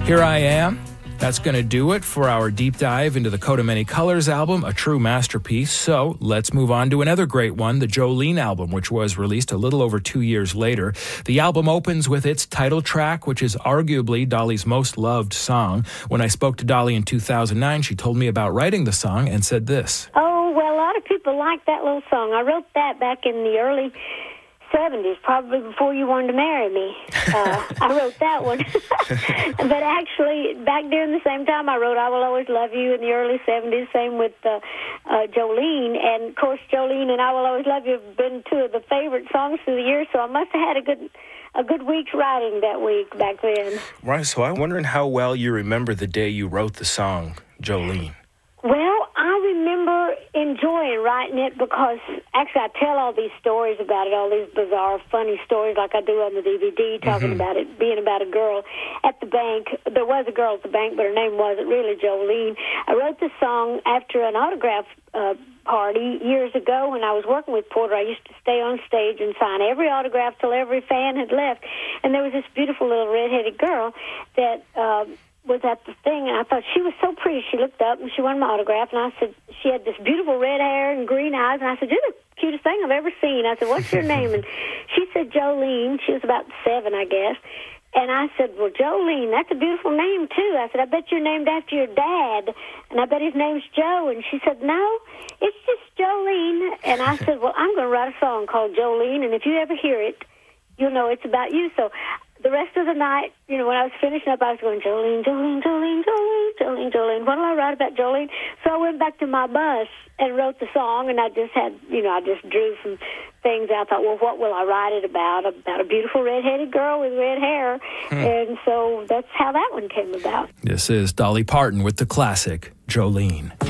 Here I Am. That's going to do it for our deep dive into the Coat of Many Colors album, a true masterpiece. So let's move on to another great one, the Jolene album, which was released a little over 2 years later. The album opens with its title track, which is arguably Dolly's most loved song. When I spoke to Dolly in 2009, she told me about writing the song and said this. Oh, well, a lot of people like that little song. I wrote that back in the early 70s, probably before you wanted to marry me. I wrote that one. But actually, back during the same time, I wrote I Will Always Love You in the early 70s, same with Jolene. And, of course, Jolene and I Will Always Love You have been two of the favorite songs through the years, so I must have had a good week's writing that week back then. Right, so I'm wondering how well you remember the day you wrote the song, Jolene. Well, I remember enjoying writing it because actually I tell all these stories about it, all these bizarre, funny stories like I do on the DVD, talking about it being about a girl at the bank. There was a girl at the bank, but her name wasn't really Jolene. I wrote the song after an autograph party years ago when I was working with Porter. I used to stay on stage and sign every autograph till every fan had left. And there was this beautiful little redheaded girl that was at the thing, and I thought she was so pretty. She looked up, and she wanted my autograph, and I said, she had this beautiful red hair and green eyes, and I said, you're the cutest thing I've ever seen. I said, what's your name? And she said, Jolene. She was about 7, I guess. And I said, well, Jolene, that's a beautiful name, too. I said, I bet you're named after your dad, and I bet his name's Joe. And she said, no, it's just Jolene. And I said, well, I'm going to write a song called Jolene, and if you ever hear it, you'll know it's about you. So the rest of the night, when I was finishing up, I was going, Jolene, Jolene, Jolene, Jolene, Jolene, Jolene. What do I write about Jolene? So I went back to my bus and wrote the song, and I just had, I just drew some things out. I thought, well, what will I write it about? About a beautiful redheaded girl with red hair. And so that's how that one came about. This is Dolly Parton with the classic Jolene.